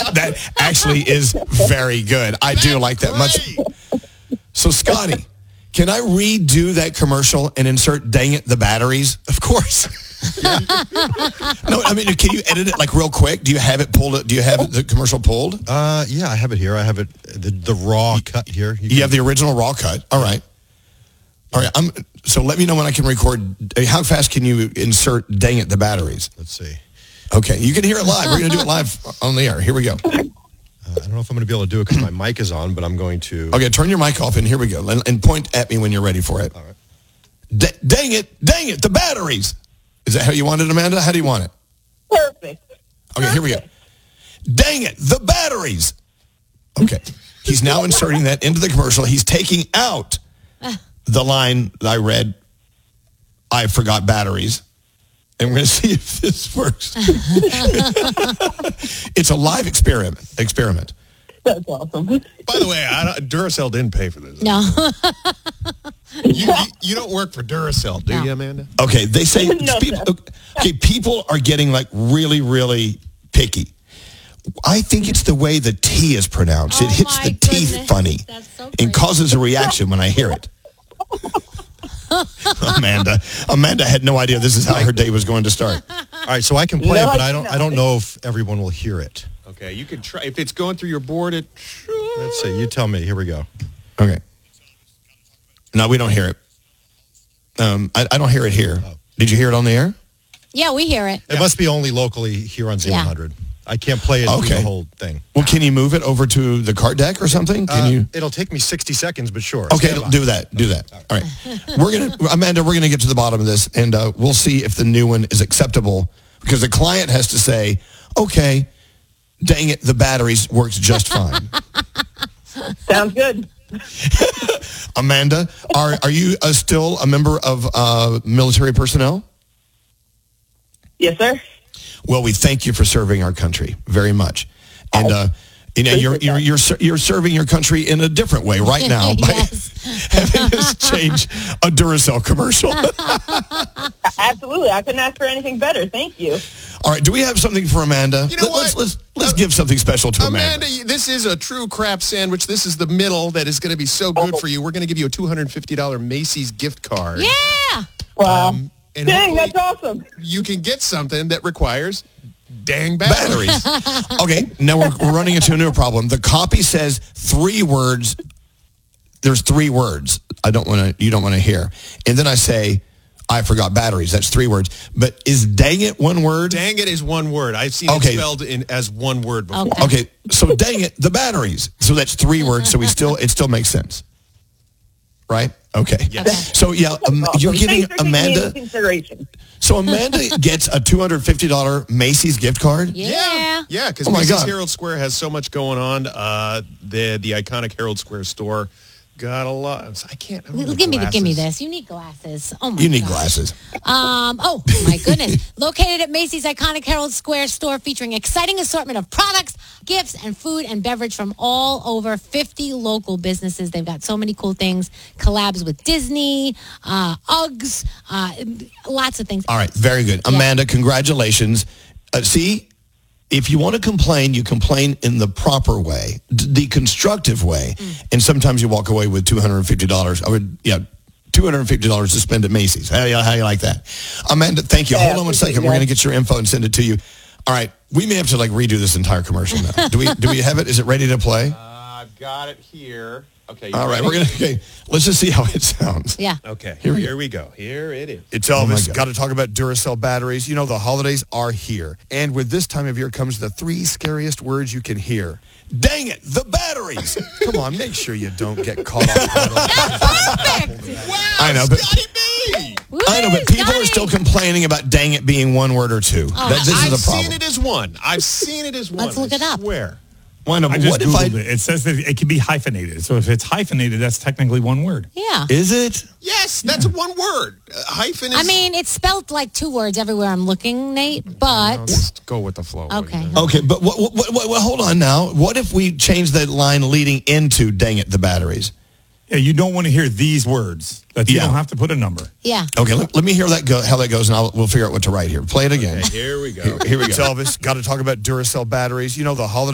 That actually is very good. I do like that much. So, Scotty, can I redo that commercial and insert "Dang it, the batteries"? Of course. No, I mean, can you edit it like real quick? Do you have it pulled? Do you have the commercial pulled? Yeah, I have it here. I have it the raw cut here. You have the original raw cut. All right. So let me know when I can record. How fast can you insert "Dang it, the batteries"? Let's see. Okay, you can hear it live. We're going to do it live on the air. Here we go. I don't know if I'm going to be able to do it because my mic is on, but I'm going to. Okay, turn your mic off, and here we go. And point at me when you're ready for it. All right. Dang it, the batteries. Is that how you want it, Amanda? How do you want it? Perfect. Okay, here we go. Dang it, the batteries. Okay, he's now inserting that into the commercial. He's taking out the line that I read, "I forgot batteries." And we're going to see if this works. It's a live experiment. That's awesome. By the way, Duracell didn't pay for this. No. You don't work for Duracell, do you, Amanda? Okay, they say No, people are getting like really, really picky. I think it's the way the T is pronounced. Oh, it hits my the teeth goodness. funny That's so and great. causes a reaction when I hear it. Amanda had no idea this is how her day was going to start. All right, so I can play No, it, but I I don't know if everyone will hear it. Okay, you can try. If it's going through your board, Let's see. You tell me. Here we go. Okay. No, we don't hear it. I don't hear it here. Did you hear it on the air? Yeah, we hear it. It must be only locally here on Z100. I can't play it through Okay. the whole thing. Well, can you move it over to the cart deck or something? Can you? It'll take me 60 seconds, but sure. Okay, Stand by. do that. Do that. All right. Amanda, we're gonna get to the bottom of this, and we'll see if the new one is acceptable because the client has to say, "Okay, dang it, the batteries works just fine." Sounds good. Amanda, are you still a member of military personnel? Yes, sir. Well, we thank you for serving our country very much, and you're serving your country in a different way right now by Yes. having us change a Duracell commercial. Absolutely. I couldn't ask for anything better. Thank you. All right, do we have something for Amanda? You know what? Let's give something special to Amanda. Amanda, this is a true crap sandwich. This is the middle that is going to be so good for you. We're going to give you a $250 Macy's gift card. Yeah. Wow. And Dang, hopefully that's awesome. you can get something that requires dang batteries. Okay, now we're running into a new problem. The copy says 3 words. There's 3 words. You don't want to hear. And then I say, "I forgot batteries." That's 3 words. But is "dang it" one word? Dang it is one word. I've seen Okay. it spelled as one word before. Okay. Okay, so "dang it" the batteries. So that's 3 words. So it still makes sense, right? Okay. Yes. So yeah, you're giving Thanks for taking me into Amanda. consideration. So Amanda gets a $250 Macy's gift card. Yeah. Yeah, because Oh my Macy's God. Herald Square has so much going on. The iconic Herald Square store got a lot. I can't. I don't know Give me glasses. this. You need glasses. Oh my You need gosh. glasses. Oh my goodness. Located at Macy's iconic Herald Square store featuring exciting assortment of products, gifts, and food and beverage from all over 50 local businesses. They've got so many cool things. Collabs with Disney, Uggs, lots of things. All right, very good. Amanda, congratulations. See, if you want to complain, you complain in the proper way, the constructive way, and sometimes you walk away with $250. $250 to spend at Macy's. How you like that? Amanda, thank you. Yeah, Hold on one second. We're going to get your info and send it to you. All right, we may have to redo this entire commercial now. Do we have it? Is it ready to play? I've got it here. Okay. All right, let's just see how it sounds. Yeah. Okay. Here Here we we go. Here it is. It's Oh my Elvis. God. Got to talk about Duracell batteries. You know, the holidays are here. And with this time of year comes the 3 scariest words you can hear. Dang it, the batteries. Come on, make sure you don't get caught off. Perfect. Wow, I know, but- Scotty B! I know, but people are still complaining about "dang it" being 1 word or 2. This is I've the problem. seen it as one. I've seen it as one. Let's look it up. Swear. Why not? I just What if Googled it. It says that it can be hyphenated. So if it's hyphenated, that's technically 1 word. Yeah. Is it? Yes, that's one word. Hyphen is... I mean, it's spelled like 2 words everywhere I'm looking, Nate, but... Just go with the flow. Okay. Okay, but what, hold on now. What if we change the line leading into "dang it" the batteries? Yeah, you don't want to hear these words. That you Yeah. don't have to put a number. Yeah. Okay, let me hear how that goes, and we'll figure out what to write here. Play it again. Here we go. Here we It's go. Elvis. Got to talk about Duracell batteries. You know, the holidays